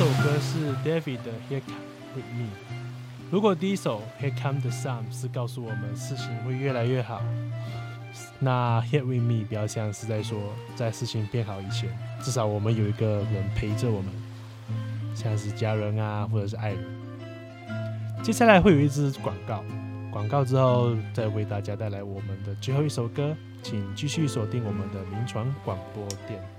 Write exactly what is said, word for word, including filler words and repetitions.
首歌是 David 的 Here Come With Me。如果第一首 Here Come the Sun 是告诉我们事情会越来越好，那 Here With Me 比较像是在说，在事情变好以前，至少我们有一个人陪着我们，像是家人啊，或者是爱人。接下来会有一支广告，广告之后再为大家带来我们的最后一首歌，请继续锁定我们的民传广播电台。